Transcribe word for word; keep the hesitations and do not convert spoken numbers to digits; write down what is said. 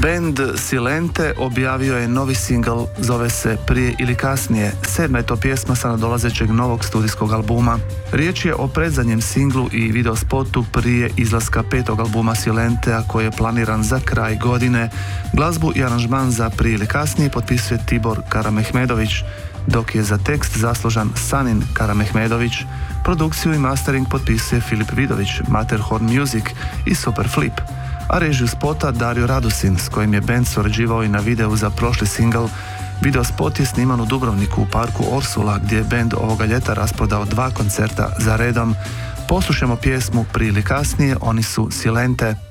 Band Silente objavio je novi singl, zove se Prije ili kasnije. Sedma je to pjesma sa nadolazećeg novog studijskog albuma. Riječ je o predzadnjem singlu i videospotu prije izlaska petog albuma Silentea koji je planiran za kraj godine. Glazbu i aranžman za Prije ili kasnije potpisuje Tibor Karamehmedović, dok je za tekst zaslužan Sanin Karamehmedović. Produkciju i mastering potpisuje Filip Vidović, Matterhorn Music i Superflip, a režiju spota Dario Radusin, s kojim je band surađivao i na videu za prošli singl. Videospot je sniman u Dubrovniku u parku Orsula, gdje je band ovoga ljeta rasprodao dva koncerta za redom. Poslušajmo pjesmu Prije ili kasnije, oni su Silente.